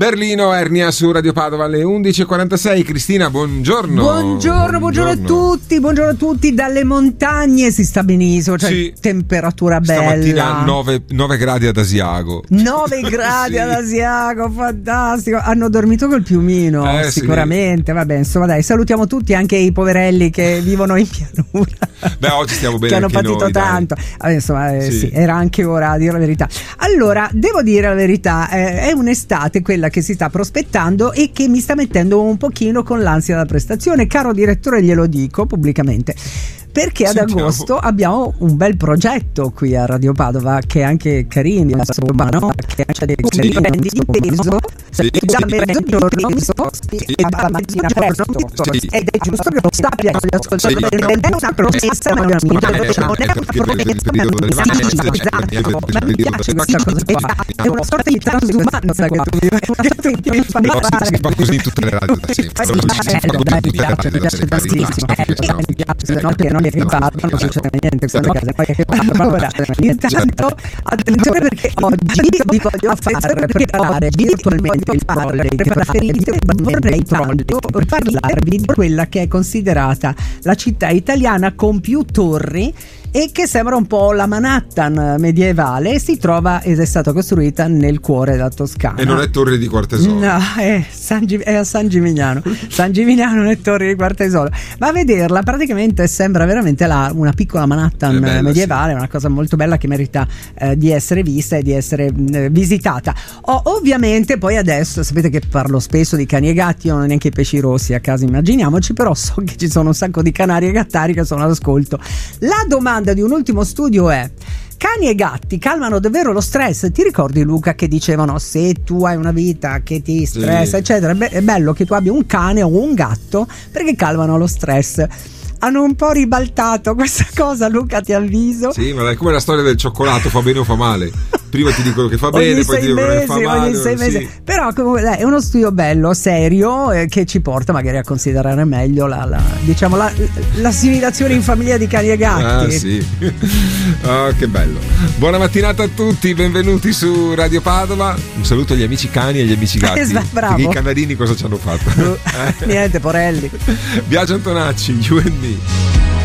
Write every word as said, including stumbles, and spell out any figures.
Berlino, Ernia su Radio Padova alle undici e quarantasei. Cristina, buongiorno. Buongiorno, buongiorno a tutti, buongiorno a tutti. Dalle montagne si sta benissimo, cioè sì. Temperatura bella. Stamattina nove gradi ad Asiago. nove gradi sì. ad Asiago, fantastico. Hanno dormito col piumino, eh, sicuramente. Sì. Vabbè, insomma, dai, salutiamo tutti, anche i poverelli che vivono in pianura. Beh, oggi stiamo bene. Che hanno patito noi, tanto. Vabbè, insomma, eh, sì. sì, era anche ora a dire la verità. Allora, devo dire la verità, eh, è un'estate quella che si sta prospettando e che mi sta mettendo un pochino con l'ansia da prestazione. Caro direttore, glielo dico pubblicamente, perché ad Sentiamo. agosto abbiamo un bel progetto qui a Radio Padova, che è anche carino, no? Che c'è dei peso da mezzogiorno e alla mattina presto, ed è giusto che lo sappia gli ascoltatori. Non è una promessa, ma non è una promessa, ma mi piace questa cosa qua, è una sorta di transumanza che tu mi fai fare. Ma così in tutte le radio da sempre. Mi piace, mi piace tantissimo, mi piace, se no che non è riparto, non succede niente, questa casa poi che ora intanto attenzione, perché oggi vi voglio far preparare virtualmente il trolley preferito. Vorrei parlarvi di quella che è considerata la città italiana con più torri e che sembra un po' la Manhattan medievale, e si trova ed è stata costruita nel cuore della Toscana. E non è Torre di Quartesolo. No, è, San Gi- è a San Gimignano. San Gimignano non è Torre di Quartesolo. Ma a vederla praticamente sembra veramente la, una piccola Manhattan bella, medievale, sì. Una cosa molto bella che merita eh, di essere vista e di essere eh, visitata. Oh, ovviamente poi adesso sapete che parlo spesso di cani e gatti, io non ho neanche i pesci rossi a casa, immaginiamoci, però so che ci sono un sacco di canari e gattari che sono all'ascolto. La domanda di un ultimo studio è: cani e gatti calmano davvero lo stress? Ti ricordi, Luca, che dicevano se tu hai una vita che ti stressa, sì. eccetera, è bello che tu abbia un cane o un gatto perché calmano lo stress. Hanno un po' ribaltato questa cosa, Luca, ti avviso. Sì, ma è come la storia del cioccolato, fa bene o fa male. Prima ti dicono che fa bene, ogni poi ti dicono che fa male. Ogni sei mesi. Sì. Però comunque dai, è uno studio bello, serio, eh, che ci porta magari a considerare meglio la, la diciamo la, l'assimilazione in famiglia di cani e gatti. Ah sì. Oh, che bello. Buona mattinata a tutti, benvenuti su Radio Padova. Un saluto agli amici cani e agli amici gatti. Bravo. I canarini cosa ci hanno fatto? Uh, eh? Niente, porelli. Biagio Antonacci, You and Me.